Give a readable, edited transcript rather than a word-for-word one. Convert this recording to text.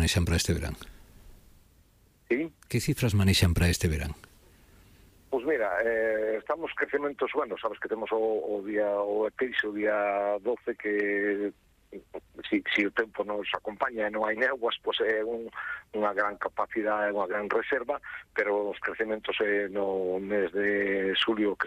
manexan para este verán? Sí? Que cifras manexan para este verán? Pois mira, estamos crecementos, bueno, sabes que temos o eclipse o día 12 que si o tempo nos acompaña e non hai néguas, pois é unha gran capacidade, unha gran reserva, pero os crecementos no mes de xulio que